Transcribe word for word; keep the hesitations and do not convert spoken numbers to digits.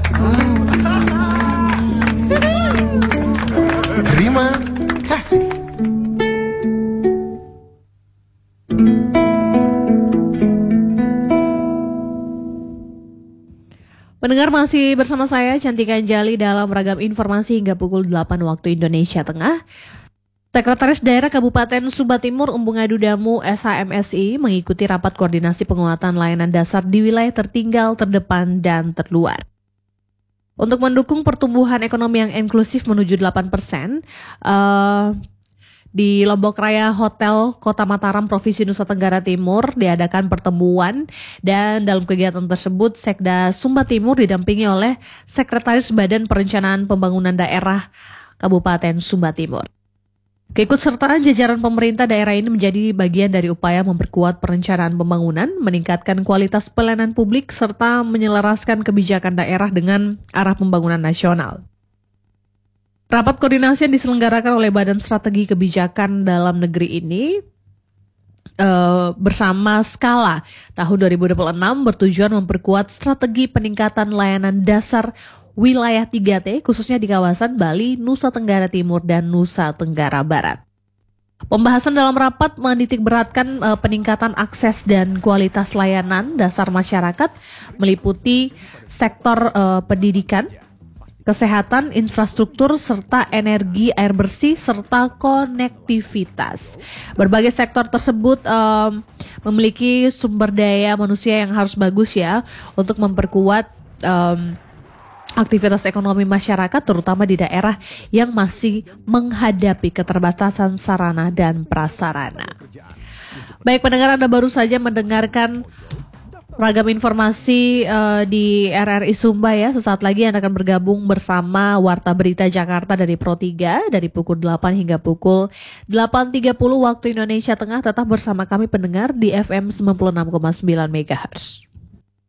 aku. Terima kasih. Pendengar masih bersama saya Cantika Anjali dalam ragam informasi hingga pukul delapan waktu Indonesia Tengah. Sekretaris Daerah Kabupaten Sumba Timur Embung Adu Damu S H M S I mengikuti rapat koordinasi penguatan layanan dasar di wilayah tertinggal, terdepan, dan terluar. Untuk mendukung pertumbuhan ekonomi yang inklusif menuju delapan persen, uh, di Lombok Raya Hotel Kota Mataram Provinsi Nusa Tenggara Timur diadakan pertemuan, dan dalam kegiatan tersebut Sekda Sumba Timur didampingi oleh Sekretaris Badan Perencanaan Pembangunan Daerah Kabupaten Sumba Timur. Keikutsertaan jajaran pemerintah daerah ini menjadi bagian dari upaya memperkuat perencanaan pembangunan, meningkatkan kualitas pelayanan publik, serta menyelaraskan kebijakan daerah dengan arah pembangunan nasional. Rapat koordinasi yang diselenggarakan oleh Badan Strategi Kebijakan Dalam Negeri ini uh, bersama Skala tahun dua ribu dua puluh enam bertujuan memperkuat strategi peningkatan layanan dasar wilayah tiga T khususnya di kawasan Bali, Nusa Tenggara Timur, dan Nusa Tenggara Barat. Pembahasan dalam rapat menitikberatkan uh, peningkatan akses dan kualitas layanan dasar masyarakat meliputi sektor uh, pendidikan, kesehatan, infrastruktur, serta energi, air bersih, serta konektivitas. Berbagai sektor tersebut um, memiliki sumber daya manusia yang harus bagus ya untuk memperkuat um, aktivitas ekonomi masyarakat, terutama di daerah yang masih menghadapi keterbatasan sarana dan prasarana. Baik pendengar, Anda baru saja mendengarkan ragam informasi uh, di R R I Sumba ya. Sesaat lagi Anda akan bergabung bersama Warta Berita Jakarta dari Pro tiga dari pukul delapan hingga pukul delapan tiga puluh waktu Indonesia Tengah. Tetap bersama kami pendengar di F M sembilan puluh enam koma sembilan megahertz.